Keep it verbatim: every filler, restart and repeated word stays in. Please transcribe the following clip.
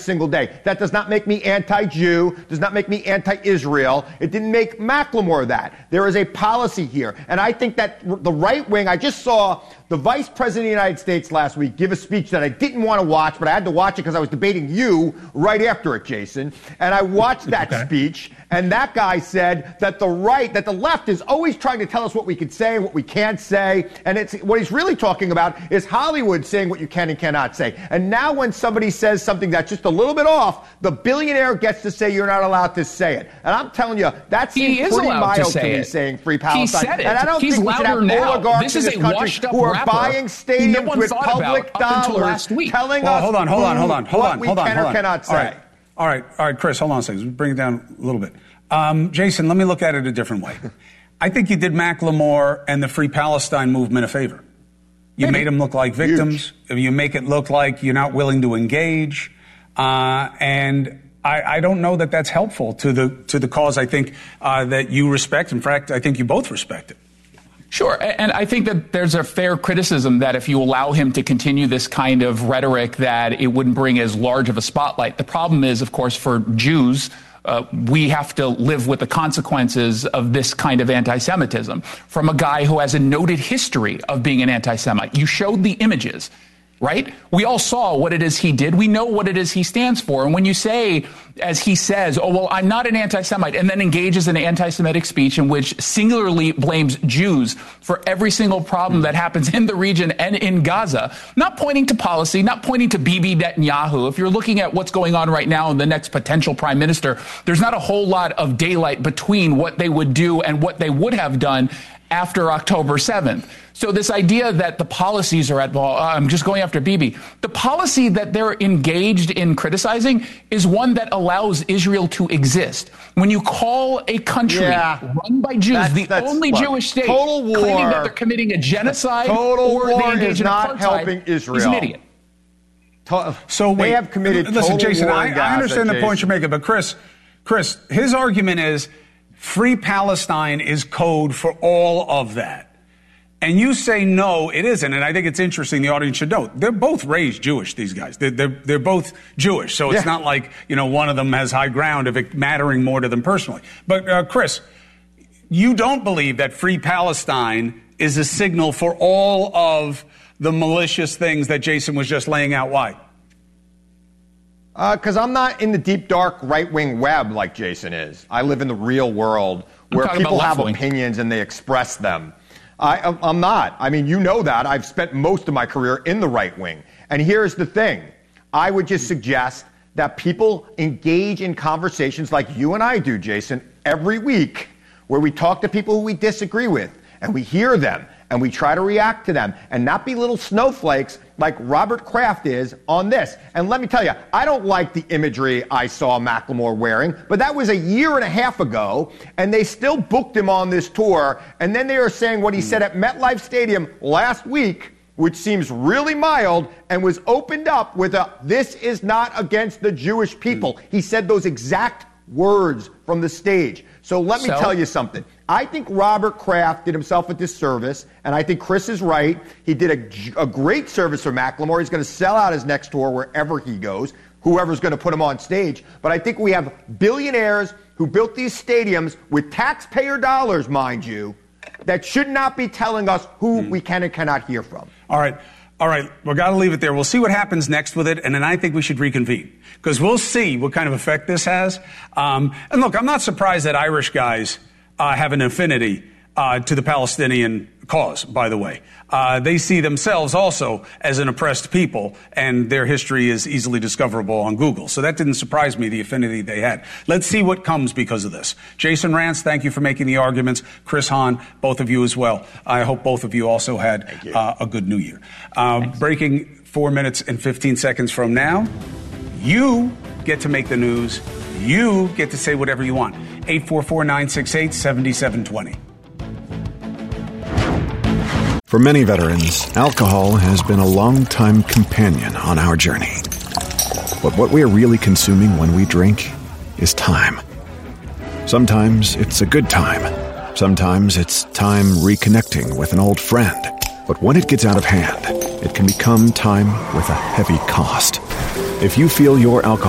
single day. That does not make me anti-Jew, does not make me anti-Israel. It didn't make Macklemore that. There is a policy here. And I think that the right wing, I just saw the Vice President of the United States last week give a speech that I didn't want to watch, but I had to watch it because I was debating you right after it, Jason. And I watched that okay. speech, and that guy said that the right, that the left is always trying to tell us what we can say and what we can't say. And it's what he's really talking about is Hollywood saying what you can and cannot say. And now when somebody says something that's just a little bit off, the billionaire gets to say you're not allowed to say it. And I'm telling you, that seems pretty mild to, to me, it. saying free Palestine. He said it. And I don't He's think we should have now. oligarchs this in is this country who are buying stadiums no with public dollars telling well, us hold on, hold on, hold on, hold on, what hold on, we can hold or on. cannot say. All right, all right, all right, Chris, hold on a second. Bring it down a little bit. Um, Jason, let me look at it a different way. I think you did Macklemore and the Free Palestine movement a favor. You Maybe. made them look like victims. Huge. You make it look like you're not willing to engage. Uh, and I, I don't know that that's helpful to the to the cause I think uh, that you respect. In fact, I think you both respect it. Sure. And I think that there's a fair criticism that if you allow him to continue this kind of rhetoric, that it wouldn't bring as large of a spotlight. The problem is, of course, for Jews, Uh, we have to live with the consequences of this kind of anti-Semitism from a guy who has a noted history of being an anti-Semite. You showed the images, right? We all saw what it is he did. We know what it is he stands for. And when you say, as he says, oh, well, I'm not an anti-Semite, and then engages in an anti-Semitic speech in which singularly blames Jews for every single problem that happens in the region and in Gaza, not pointing to policy, not pointing to Bibi Netanyahu. If you're looking at what's going on right now in the next potential prime minister, there's not a whole lot of daylight between what they would do and what they would have done after October seventh. So this idea that the policies are at, well, I'm just going after Bibi. The policy that they're engaged in criticizing is one that allows Israel to exist. When you call a country yeah. run by Jews, that's, the that's, only look, Jewish state total war, claiming that they're committing a genocide total or war they engage is in not apartheid, helping Israel. He's an idiot. To- so they wait, have committed listen, total Jason, war I, in Gaza, I understand Jason. the point you're making, but Chris, Chris, his argument is Free Palestine is code for all of that. And you say, no, it isn't. And I think it's interesting. The audience should know they're both raised Jewish, these guys. They're, they're, they're both Jewish. So it's yeah. not like, you know, one of them has high ground of it mattering more to them personally. But, uh, Chris, you don't believe that Free Palestine is a signal for all of the malicious things that Jason was just laying out. Why? Because uh, I'm not in the deep, dark right-wing web like Jason is. I live in the real world where people have opinions and they express them. I, I'm not. I mean, you know that. I've spent most of my career in the right wing. And here's the thing. I would just suggest that people engage in conversations like you and I do, Jason, every week, where we talk to people who we disagree with, and we hear them, and we try to react to them, and not be little snowflakes like Robert Kraft is on this. And let me tell you, I don't like the imagery I saw Macklemore wearing, but that was a year and a half ago, and they still booked him on this tour. And then they are saying what he said at MetLife Stadium last week, which seems really mild, and was opened up with a, this is not against the Jewish people. He said those exact words from the stage. So let me so? tell you something. I think Robert Kraft did himself a disservice, and I think Chris is right. He did a, a great service for Macklemore. He's going to sell out his next tour wherever he goes, whoever's going to put him on stage. But I think we have billionaires who built these stadiums with taxpayer dollars, mind you, that should not be telling us who mm. we can and cannot hear from. All right. All right, we've got to leave it there. We'll see what happens next with it, and then I think we should reconvene because we'll see what kind of effect this has. Um, and look, I'm not surprised that Irish guys uh, have an affinity uh, to the Palestinian cause, by the way. Uh, they see themselves also as an oppressed people, and their history is easily discoverable on Google. So that didn't surprise me, the affinity they had. Let's see what comes because of this. Jason Rantz, thank you for making the arguments. Chris Hahn, both of you as well. I hope both of you also had you. Uh, a good new year. Uh, breaking four minutes and fifteen seconds from now, you get to make the news. You get to say whatever you want. eight four four, nine six eight, seven seven two zero. For many veterans, alcohol has been a long-time companion on our journey. But what we are really consuming when we drink is time. Sometimes it's a good time. Sometimes it's time reconnecting with an old friend. But when it gets out of hand, it can become time with a heavy cost. If you feel your alcohol